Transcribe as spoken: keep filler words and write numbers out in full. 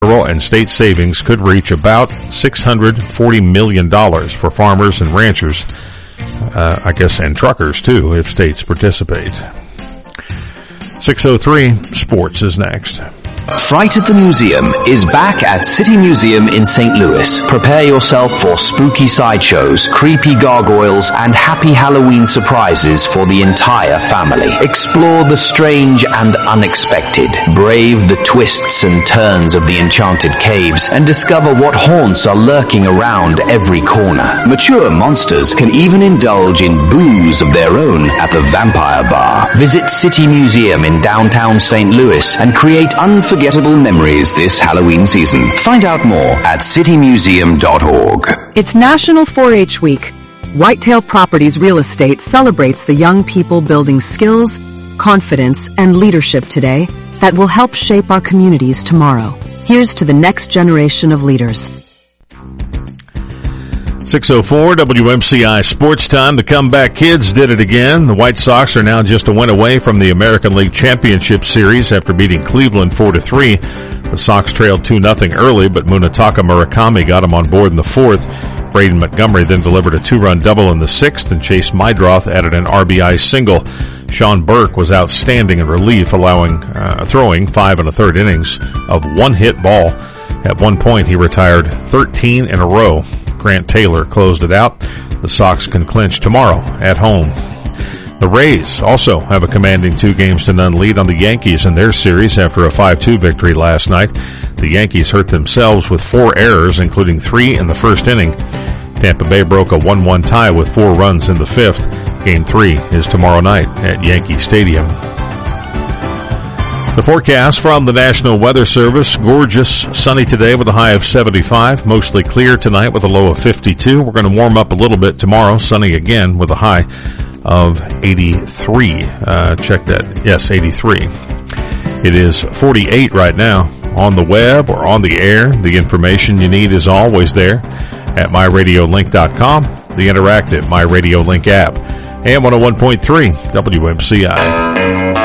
Federal and state savings could reach about six hundred forty million dollars for farmers and ranchers, uh, I guess, and truckers, too, if states participate. six oh three, sports is next. Fright at the Museum is back at City Museum in Saint Louis. Prepare yourself for spooky sideshows, creepy gargoyles, and happy Halloween surprises for the entire family. Explore the strange and unexpected. Brave the twists and turns of the enchanted caves and discover what haunts are lurking around every corner. Mature monsters can even indulge in booze of their own at the Vampire Bar. Visit City Museum in downtown Saint Louis and create unforgettable Unforgettable memories this Halloween season. Find out more at city museum dot org. It's National four H Week. Whitetail Properties Real Estate celebrates the young people building skills, confidence, and leadership today that will help shape our communities tomorrow. Here's to the next generation of leaders. six oh four W M C I Sports Time. The Comeback Kids did it again. The White Sox are now just a win away from the American League Championship Series after beating Cleveland four to three. The Sox trailed two nothing early, but Munetaka Murakami got them on board in the fourth. Braden Montgomery then delivered a two-run double in the sixth, and Chase Mydroth added an R B I single. Sean Burke was outstanding in relief, allowing uh, throwing five and a third innings of one-hit ball. At one point, he retired thirteen in a row. Grant Taylor closed it out. The Sox can clinch tomorrow at home. The Rays also have a commanding two games to none lead on the Yankees in their series after a five two victory last night. The Yankees hurt themselves with four errors, including three in the first inning. Tampa Bay broke a one one tie with four runs in the fifth. Game three is tomorrow night at Yankee Stadium. The forecast from the National Weather Service: gorgeous, sunny today with a high of seventy-five. Mostly clear tonight with a low of fifty-two. We're going to warm up a little bit tomorrow. Sunny again with a high of eighty-three. Uh, check that. Yes, eighty-three. It is forty-eight right now. On the web or on the air, the information you need is always there at my radio link dot com, the interactive My Radio Link app, and one oh one point three W M C I.